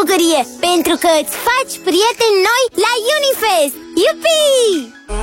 bucurie, pentru că îți faci prieteni noi la Unifest! Iupi!